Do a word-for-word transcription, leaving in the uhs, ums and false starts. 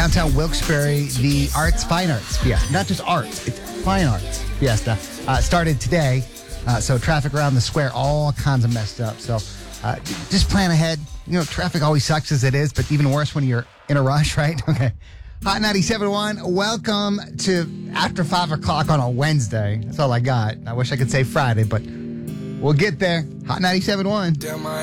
downtown Wilkes-Barre, the Arts, Fine Arts Fiesta. Not just arts, it's Fine Arts Fiesta. Uh, started today, uh, so traffic around the square, all kinds of messed up. So uh, just plan ahead. You know, traffic always sucks as it is, but even worse when you're in a rush, right? Okay. Hot ninety-seven point one, welcome to After five o'clock on a Wednesday. That's all I got. I wish I could say Friday, but we'll get there. Hot ninety-seven point one.